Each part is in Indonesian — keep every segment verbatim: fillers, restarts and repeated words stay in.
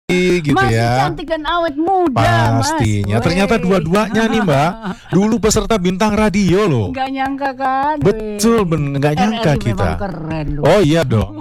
gitu masih ya. cantik dan awet muda. Pastinya. Mas. Ternyata dua-duanya nih Mbak, dulu peserta bintang radio loh. Gak nyangka kan? Betul, ben nggak nyangka R R I kita. memang keren loh. Oh iya dong.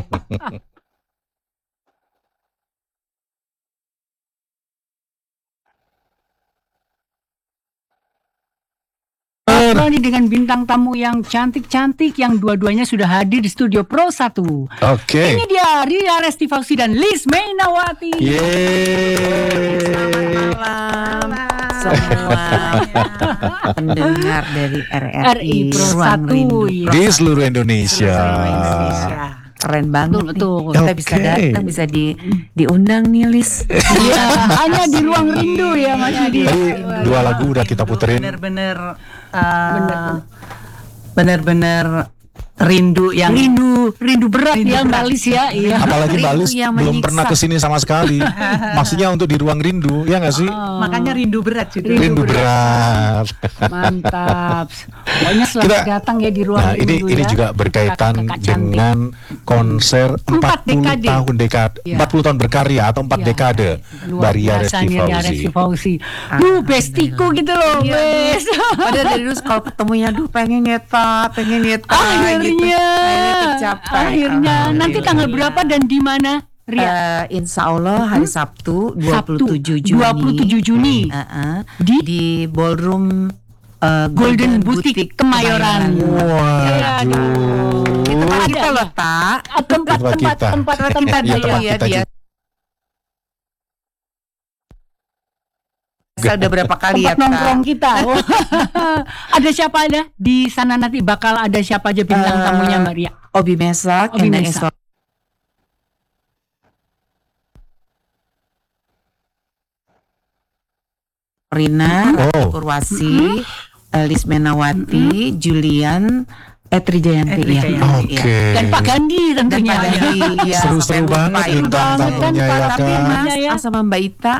Ini dengan bintang tamu yang cantik-cantik yang dua-duanya sudah hadir di studio Pro satu. Oke. Okay. Ini dia Ria Resti Fauzi dan Liz Mainawati. Yeay. Selamat malam semua pendengar dari R R I Pro Ruang satu Rindu di seluruh Indonesia. Seluruh Indonesia. Keren banget nih. Betul. Kita Okay. bisa datang, bisa di diundang nih Liz. Iya, hanya di ruang rindu ya Mas Yudi. Tadi dua lagu udah kita puterin. Bener-bener uh, bener-bener rindu yang Rindu, rindu berat Rindu ya Mbak berat. Liz ya. Iya. Apalagi Mbak Rindu Liz yang belum menyiksa. pernah kesini sama sekali. Maksudnya untuk di ruang rindu, ya nggak sih? makanya rindu berat juga. Rindu berat. Mantap. Pokoknya selalu Kita- datang ya di ruang Nah, ini rindu ini ya. juga berkaitan Kakak-kakak cantik. dengan konser empat puluh dekade. tahun dekade, Ya. empat puluh tahun berkarya atau empat Ya. dekade Luar Maria biasa Resti nih Ria Fauzi. Resti Fauzi. Duh, bestiku gitu loh, Iya, Bes. Padahal dari dulu kalau ketemunya, aduh pengen nyeta, pengen nyeta. Akhirnya, gitu. Akhirnya tercapai. akhirnya. Nanti tanggal berapa dan di mana? Ria? Eh, insya Allah hari Sabtu dua puluh tujuh Juni. dua puluh tujuh Juni. Uh-uh. Di? di ballroom uh, Golden Boutique Kemayoran. Waduh. Di tempat kita Ada, loh, ya? Tak. Ah, tempat Tempat tempat kita. tempat tempat Iya, ya. tempat Iya, kita dia. juga. Saya udah berapa kali ya, Tempat nongkrong Tak? kita. Oh. Ada siapa ada di sana nanti bakal ada siapa aja bintang Eh, tamunya Mbak Ria? Obi Mesak, Obi Endang Mesak. Eswar- Rina, Oh. Purwasi, eh, Liz Menawati, Julian, Etri Jayanti, Etri ya. Jayanti. Oke. Dan Pak Gandhi Dan tentunya. Pak Gandhi, ya, Seru-seru sampai lupa banget itu. bintang banget kan, tamunya Pak. ya Tapi kan. Mas Ya. A sama Mbak Ita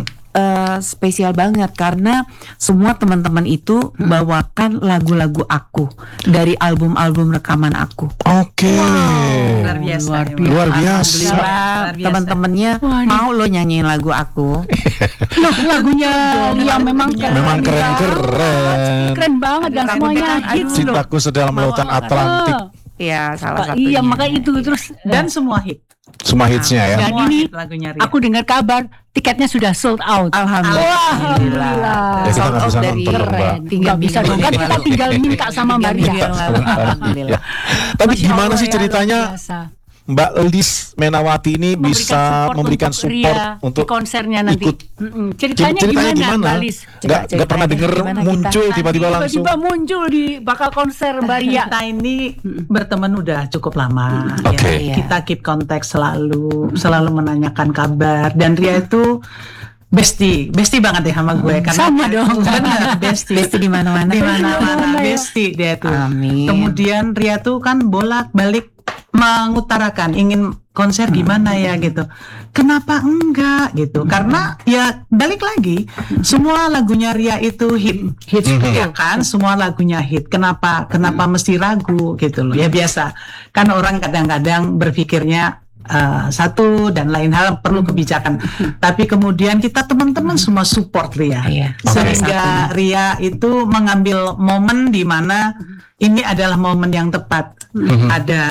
eh, spesial banget karena semua teman-teman itu bawakan lagu-lagu aku dari album-album rekaman aku. Oke. Luar biasa. Luar emang. Luar biasa. Alhamdulillah Luar biasa. teman-temannya Waduh. mau lo nyanyiin lagu aku. Loh, lagunya Ria memang keren. Memang keren-keren. Keren banget dan Aduh, semuanya aduh, hits loh. Cintaku sedalam lautan Atlantik. Ya salah Pak, satunya. iya makanya itu terus Dan semua hit. Semua hitsnya ya. Dan Semua ini hit lagunya Ria. aku dengar kabar tiketnya sudah sold out. Alhamdulillah. Alhamdulillah. Ya, kita Sold nggak out bisa dari nonton, Mbak. Keren. tiga Nggak bisa minggu dong. Kan yang kita lalu. tinggal minta sama Tiga Mbak minggu Ria. yang lalu. Alhamdulillah. Tapi Masya gimana Allah sih ya, ceritanya luar biasa. Mbak Liz Menawati ini bisa memberikan untuk support Ria untuk di konsernya nanti. ikut. Mm-mm. Ceritanya, Ceritanya gimana, gimana? Mbak Liz? Coba Nggak nggak ceritanya pernah denger gimana kita? muncul tiba-tiba langsung. Tiba-tiba muncul di bakal konser Mbak Ria. Kita ini berteman udah cukup lama. Oke. Ya. Kita keep kontak selalu, selalu menanyakan kabar. Dan Ria itu bestie, bestie banget ya sama gue. Karena Sama dong. Benar, bestie. Bestie di mana-mana. Di mana-mana, ya. bestie dia tuh. Amin. Kemudian Ria tuh kan bolak-balik mengutarakan ingin konser gimana ya gitu. Kenapa enggak gitu? Karena ya balik lagi semua lagunya Ria itu hit, hit ya kan? Semua lagunya hit. Kenapa kenapa mesti ragu gitu loh? Ya biasa. Kan orang kadang-kadang berpikirnya Uh, satu dan lain hal perlu kebijakan, tapi kemudian kita teman-teman semua support Ria, Iya. sehingga Ria itu mengambil momen di mana ini adalah momen yang tepat. Ada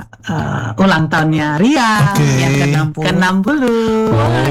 uh, ulang tahunnya Ria Oke. Yang ke enam puluh. ke enam puluh.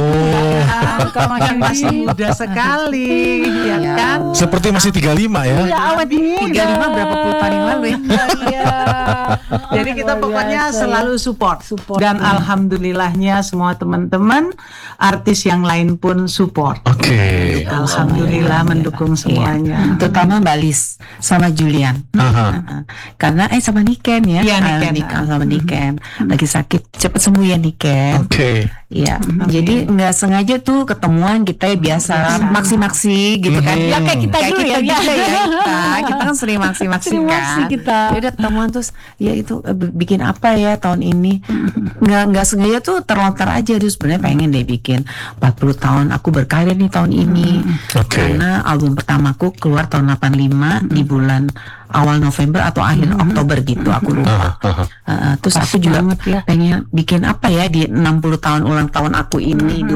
Masih Masih muda sekali, ya Iya. kan? Seperti masih tiga puluh lima ya. Iya, awet muda. tiga puluh lima berapa puluh tahun yang lalu ya? Iya. Jadi kita Luar pokoknya biasa, selalu ya. support. Support. Dan alhamdulillahnya semua teman-teman artis yang lain pun support. Oke. Alhamdulillah mendukung semuanya. Terutama Mbak Liz sama Julian. Aha. Uh-uh. Karena eh sama Niken ya. Iya, Ah, Niken. Niken sama Niken. Lagi sakit, cepet sembuh ya Niken. Oke. Iya. Jadi nggak sengaja tuh ketemuan kita ya biasa maksi-maksi gitu kan. Mhm. Ya kayak kita Kayak dulu kita ya. juga ya kita. Kita kan sering maksi-maksi Sering kan. maksi kita. Ya udah ketemuan terus ya itu eh, bikin apa ya tahun ini. Nggak nggak sengaja tuh terlontar aja terus sebenarnya pengen deh bikin empat puluh tahun aku berkarya nih tahun ini. Oke. Karena album pertamaku keluar tahun delapan puluh lima di bulan awal November atau akhir Oktober gitu aku lupa. Aha, aha. Uh, terus Pas aku juga banget ya. pengen bikin apa ya di enam puluh tahun ulang tahun aku ini